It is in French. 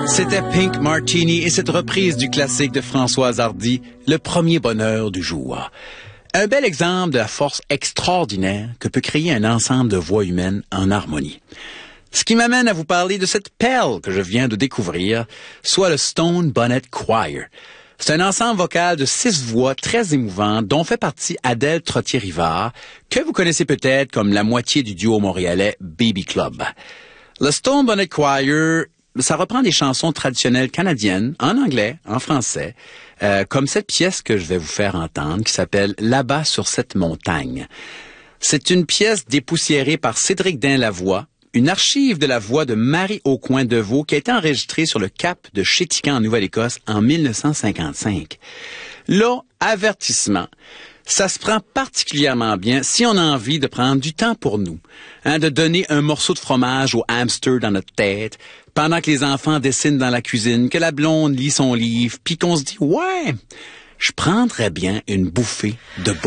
C'était Pink Martini et cette reprise du classique de Françoise Hardy, Le premier bonheur du jour. Un bel exemple de la force extraordinaire que peut créer un ensemble de voix humaines en harmonie. Ce qui m'amène à vous parler de cette perle que je viens de découvrir, soit le Stone Bonnet Choir. C'est un ensemble vocal de 6 voix très émouvantes dont fait partie Adèle Trottier-Rivard, que vous connaissez peut-être comme la moitié du duo montréalais Baby Club. Le Stone Bonnet Choir, ça reprend des chansons traditionnelles canadiennes, en anglais, en français, comme cette pièce que je vais vous faire entendre, qui s'appelle « Là-bas sur cette montagne ». C'est une pièce dépoussiérée par Cédric Dain-Lavoie, une archive de la voix de Marie Aucoin-Deveau qui a été enregistrée sur le cap de Chéticamp en Nouvelle-Écosse en 1955. Là, avertissement. Ça se prend particulièrement bien si on a envie de prendre du temps pour nous, de donner un morceau de fromage au hamster dans notre tête, pendant que les enfants dessinent dans la cuisine, que la blonde lit son livre, puis qu'on se dit « Ouais, je prendrais bien une bouffée de beau. »